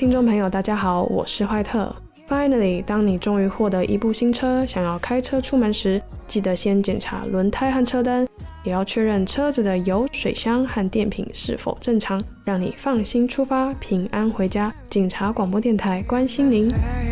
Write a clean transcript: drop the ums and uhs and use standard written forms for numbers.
听众朋友大家好，我是坏特。 Finally， 当你终于获得一部新车，想要开车出门时，记得先检查轮胎和车灯，也要确认车子的油、水箱和电瓶是否正常，让你放心出发，平安回家。警察广播电台关心您。